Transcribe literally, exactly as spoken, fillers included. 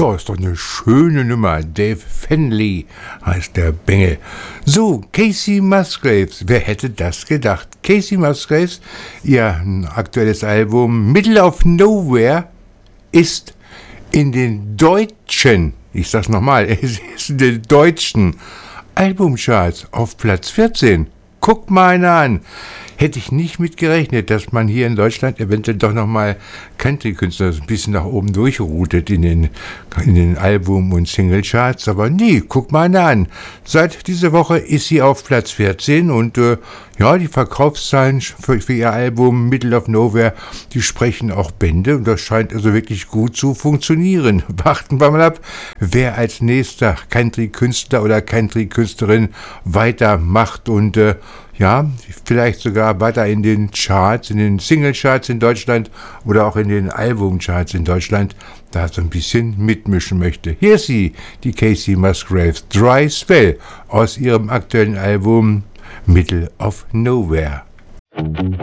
Boah, ist doch eine schöne Nummer. Dave Fenley heißt der Bengel. So, Kacey Musgraves. Wer hätte das gedacht? Kacey Musgraves, ihr aktuelles Album Middle of Nowhere ist in den deutschen, ich sag's nochmal, es ist in den deutschen Albumcharts auf Platz vierzehn. Guck mal einer an. Hätte ich nicht mit gerechnet, dass man hier in Deutschland eventuell doch nochmal Country-Künstler ein bisschen nach oben durchroutet in den, in den Album- und Singlecharts. Aber nee, guck mal einer an. Seit dieser Woche ist sie auf Platz vierzehn und äh, ja, die Verkaufszahlen für, für ihr Album Middle of Nowhere, die sprechen auch Bände und das scheint also wirklich gut zu funktionieren. Warten wir mal ab, wer als nächster Country-Künstler oder Country-Künstlerin weitermacht und äh, ja, vielleicht sogar weiter in den Charts, in den Single-Charts in Deutschland oder auch in den Album-Charts in Deutschland da so ein bisschen mitmischen möchte. Hier ist sie, die Kacey Musgraves, Dry Spell aus ihrem aktuellen Album Middle of Nowhere.